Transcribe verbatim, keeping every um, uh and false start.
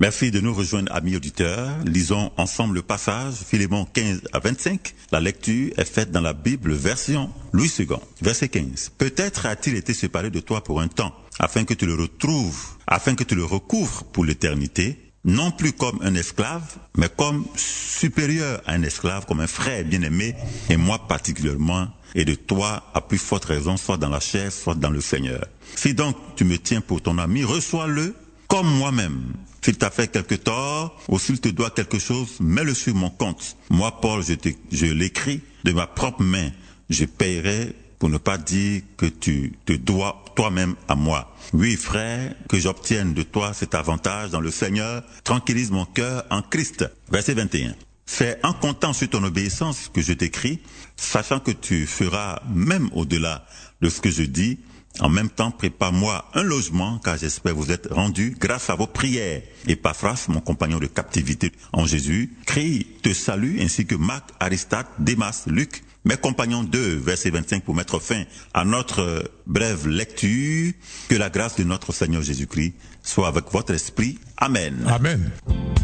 Merci de nous rejoindre, amis auditeurs. Lisons ensemble le passage, Philémon quinze à vingt-cinq. La lecture est faite dans la Bible, version Louis second. Verset quinze. Peut-être a-t-il été séparé de toi pour un temps, afin que tu le retrouves, afin que tu le recouvres pour l'éternité, non plus comme un esclave, mais comme supérieur à un esclave, comme un frère bien-aimé, et moi particulièrement, et de toi, à plus forte raison, soit dans la chair, soit dans le Seigneur. Si donc tu me tiens pour ton ami, reçois-le comme moi-même. S'il t'a fait quelque tort, ou s'il te doit quelque chose, mets-le sur mon compte. Moi, Paul, je, te, je l'écris de ma propre main. Je paierai pour ne pas dire que tu te dois toi-même à moi. Oui, frère, que j'obtienne de toi cet avantage dans le Seigneur, tranquillise mon cœur en Christ. Verset vingt et un. C'est en comptant sur ton obéissance que je t'écris, sachant que tu feras même au-delà de ce que je dis. En même temps, prépare-moi un logement, car j'espère vous être rendu grâce à vos prières. Epaphras, mon compagnon de captivité en Jésus, crie, te salue, ainsi que Marc, Aristarque, Démas, Luc, mes compagnons d'eux, verset vingt-cinq, pour mettre fin à notre brève lecture. Que la grâce de notre Seigneur Jésus-Christ soit avec votre esprit. Amen. Amen.